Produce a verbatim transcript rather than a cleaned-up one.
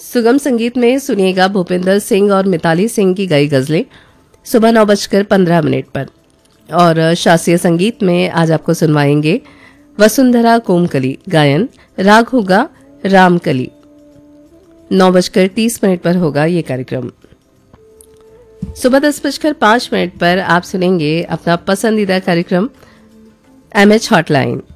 सुगम संगीत में सुनिएगा भूपिंदर सिंह और मिताली सिंह की गाई गजलें सुबह नौ बजकर पंद्रह मिनट पर। और शास्त्रीय संगीत में आज आपको सुनवाएंगे वसुंधरा कोमकली, गायन राग होगा रामकली। नौ बजकर तीस मिनट पर होगा ये कार्यक्रम। सुबह दस बजकर पांच मिनट पर आप सुनेंगे अपना पसंदीदा कार्यक्रम एमएच हॉटलाइन।